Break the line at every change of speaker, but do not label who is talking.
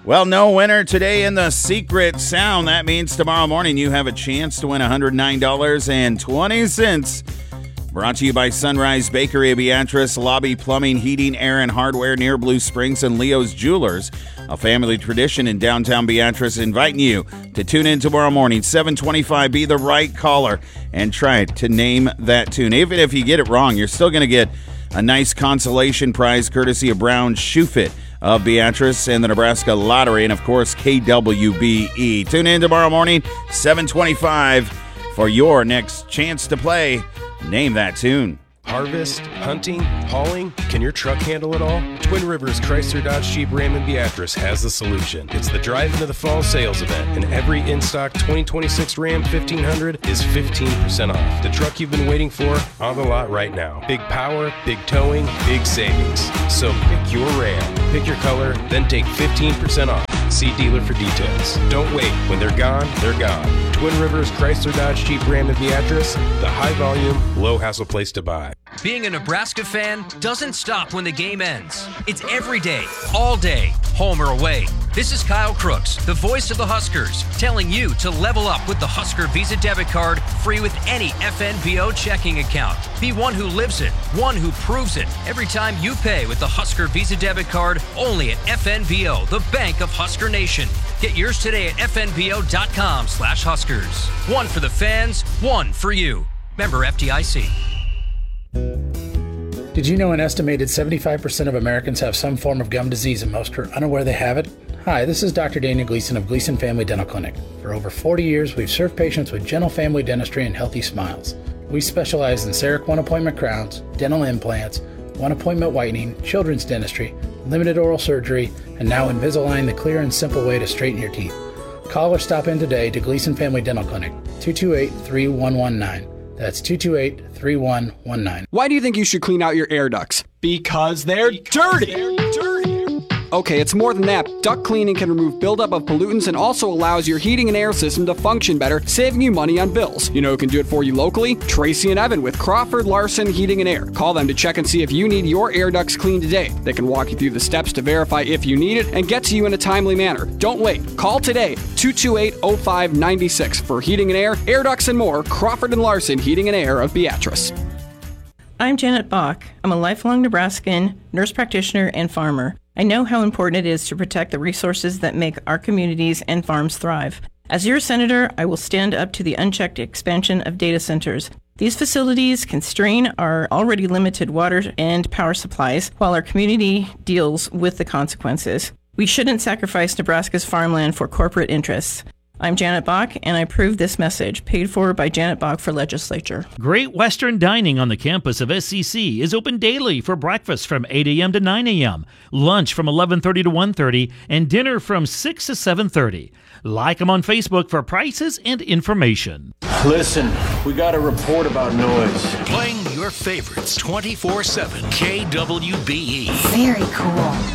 Well, no winner today in the secret sound. That means tomorrow morning you have a chance to win $109.20. Brought to you by Sunrise Bakery of Beatrice, Lobby Plumbing, Heating, Air, and Hardware near Blue Springs, and Leo's Jewelers, a family tradition in downtown Beatrice, inviting you to tune in tomorrow morning, 7:25. Be the right caller and try to name that tune. Even if you get it wrong, you're still going to get a nice consolation prize courtesy of Brown Shoe Fit of Beatrice and the Nebraska Lottery, and of course KWBE. Tune in tomorrow morning, 7:25, for your next chance to play Name That Tune.
Harvest, hunting, hauling, can your truck handle it all? Twin Rivers Chrysler Dodge Jeep Ram in Beatrice has the solution. It's the Drive Into the Fall sales event, and every in-stock 2026 Ram 1500 is 15% off. The truck you've been waiting for, on the lot right now. Big power, big towing, big savings. So pick your Ram, pick your color, then take 15% off. See dealer for details. Don't wait. When they're gone, they're gone. Twin Rivers Chrysler Dodge Jeep Ram in Beatrice, the high-volume, low-hassle place to buy.
Being a Nebraska fan doesn't stop when the game ends. It's every day, all day, home or away. This is Kyle Crooks, the voice of the Huskers, telling you to level up with the Husker Visa debit card, free with any FNBO checking account. Be one who lives it, one who proves it. Every time you pay with the Husker Visa debit card, only at FNBO, the bank of Husker Nation. Get yours today at fnbo.com/Huskers. One for the fans, one for you. Member FDIC.
Did you know an estimated 75% of Americans have some form of gum disease and most are unaware they have it? Hi, this is Dr. Daniel Gleason of Gleason Family Dental Clinic. For over 40 years, we've served patients with gentle family dentistry and healthy smiles. We specialize in CEREC one-appointment crowns, dental implants, one-appointment whitening, children's dentistry, limited oral surgery, and now Invisalign, the clear and simple way to straighten your teeth. Call or stop in today to Gleason Family Dental Clinic, 228-3119. That's 228-3119.
Why do you think you should clean out your air ducts? Because they're dirty! Okay, it's more than that. Duct cleaning can remove buildup of pollutants and also allows your heating and air system to function better, saving you money on bills. You know who can do it for you locally? Tracy and Evan with Crawford Larson Heating and Air. Call them to check and see if you need your air ducts cleaned today. They can walk you through the steps to verify if you need it and get to you in a timely manner. Don't wait. Call today, 228-0596 for heating and air ducts and more. Crawford and Larson Heating and Air of Beatrice.
I'm Janet Bach. I'm a lifelong Nebraskan, nurse practitioner, and farmer. I know how important it is to protect the resources that make our communities and farms thrive. As your senator, I will stand up to the unchecked expansion of data centers. These facilities can strain our already limited water and power supplies while our community deals with the consequences. We shouldn't sacrifice Nebraska's farmland for corporate interests. I'm Janet Bach, and I approve this message, paid for by Janet Bach for legislature.
Great Western Dining on the campus of SCC is open daily for breakfast from 8 a.m. to 9 a.m., lunch from 11:30 to 1:30, and dinner from 6 to 7:30. Like them on Facebook for prices and information.
Listen, we got a report about noise.
Playing your favorites 24/7. KWBE.
Very cool.